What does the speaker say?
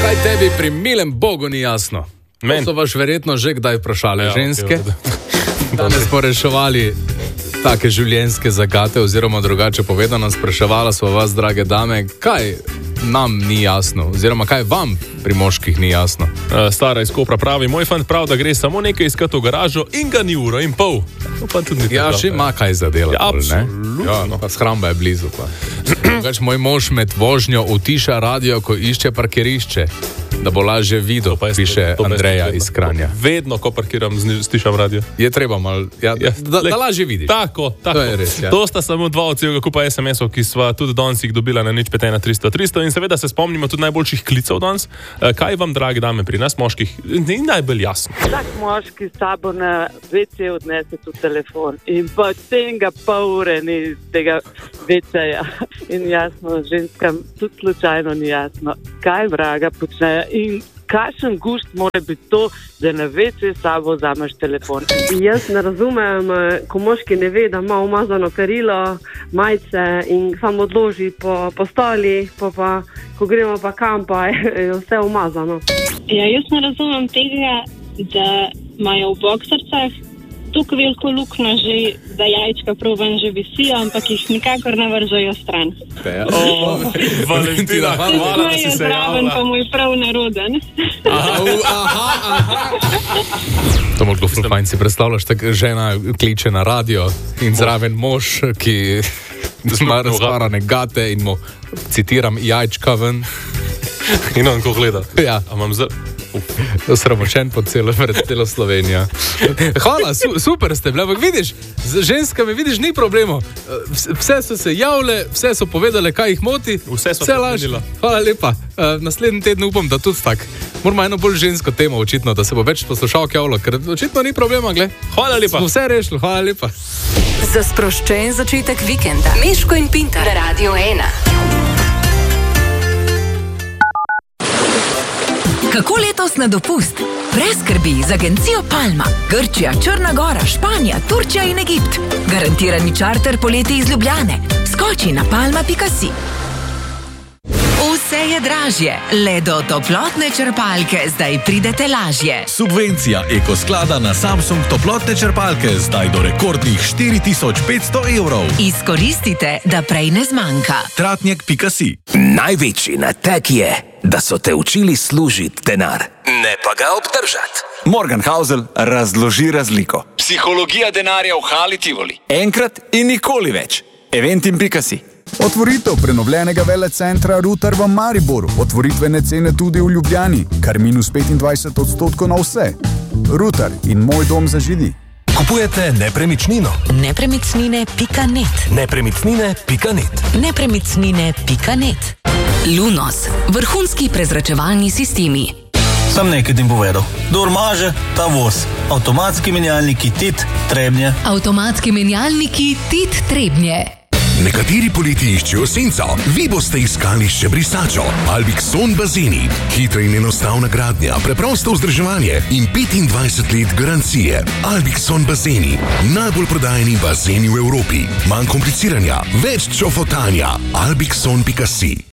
Kaj tebi pri milem Bogu ni jasno? To so vaš verjetno že kdaj vprašali ženske. Danes smo reševali take življenjske zagate, oziroma drugače povedano, spraševala smo vas, drage dame, kaj nam ni jasno, oziroma kaj vam pri moških ni jasno. Stara iz Kopra pravi, moj fant pravi, da gre samo nekaj iskati v garažo in ga ni 1,5 ure. Pa tudi ja, še ima kaj zadelati. Ja, absolutno. Ja, pa shramba je blizu. Moj mož med vožnjo utiša radio, ko išče parkirišče, da bo lažje videl, piše Andreja iz Kranja. Vedno, ko parkiram, stišam radio. Je treba malo, da lažje vidiš. Tako. To je res, ja. To sta samo 2 od celega kupa SMS-ov, ki sva tudi danes jih dobila na 051 300 in seveda se spomnimo tudi najboljših klicev danes. Kaj vam, dragi dame, pri nas moških ni najbolj jasno? Vsak moški s sabo na WC odnese tudi telefon in potem ga pol ure ni iz tega WC-ja. In jasno, ženskam tudi slučajno ni jasno, kaj vraga počnejo in kakšen gust mora biti to, da na WC s sabo vzameš telefon. Jaz ne razumem, ko moški ne ve, da ima umazano perilo, majice in samo odloži po stoli, pa ko gremo pa kam, pa je vse umazano. Ja, jaz ne razumem tega, da imajo v boksarcah tako veliko luknjo že, da jajčka proban že visijo, ampak jih nikakor ne vržajo stran. Valentina, hvala, da si se javila. Pa mu je prav neroden. To možno fajn si predstavljaš, tako žena kliče na radio in zraven mož, ki ima razparane gate in mu, citiram, jajčka ven. In on ko gleda. Ja. A imam Sramočen po celo Slovenijo. Hvala, super ste bili, ampak vidiš, z ženskami vidiš, ni problemov. Vse so se javile, vse so povedale, kaj jih moti. Vse so se povedale. Hvala lepa. Naslednji teden upam, da tudi tak. Moramo eno bolj žensko temo očitno, da se bo več poslušalk javilo, ker očitno ni problema, gled. Hvala lepa. Smo vse rešili, hvala lepa. Za sproščen začetek vikenda. Miško in Pintar na Radio 1. Kako letos na dopust? Brez skrbi z agencijo Palma. Grčija, Črna Gora, Španija, Turčija in Egipt. Garantirani čarter poleti iz Ljubljane. Skoči na palma.si. Vse je dražje, le do toplotne črpalke zdaj pridete lažje. Subvencija Ekosklada na Samsung toplotne črpalke zdaj do rekordnih 4500 evrov. Izkoristite, da prej ne zmanjka. Tratnjak.si. Največji nateg je, da so te učili služiti denar, ne pa ga obdržati. Morgan Housel razloži razliko. Psihologija denarja v Hali Tivoli. Enkrat in nikoli več. Eventim.si. Otvoritev prenovljenega velecentra Rutar v Mariboru. Otvoritvene cene tudi v Ljubljani, kar minus 25% na vse. Rutar in moj dom za židi. Kupujete nepremičnino? Nepremičnine.net. Nepremičnine.net. Nepremičnine.net. Lunos, vrhunski prezračevalni sistemi. Sam nekaj tim povedal. Dor maže, ta voz. Avtomatski menjalniki TIT Trebnje. Avtomatski menjalniki TIT Trebnje. Nekateri poleti iščejo senco, vi boste iskali še brisačo. Albixon bazeni. Hitra in enostavna gradnja, preprosto vzdrževanje in 25 let garancije. Albixon bazeni. Najbolj prodajeni bazeni v Evropi. Manj kompliciranja, več čofotanja. Albixon.si.